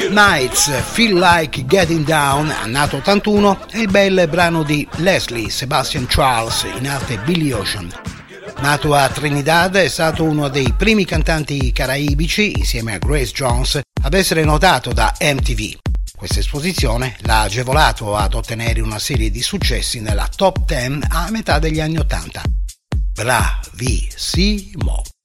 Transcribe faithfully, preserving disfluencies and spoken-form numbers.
Nights, Feel Like Getting Down, nato ottantuno, è il bel brano di Leslie Sebastian Charles, in arte Billy Ocean. Nato a Trinidad, è stato uno dei primi cantanti caraibici, insieme a Grace Jones, ad essere notato da M T V. Questa esposizione l'ha agevolato ad ottenere una serie di successi nella top dieci a metà degli anni ottanta. Bravissimo!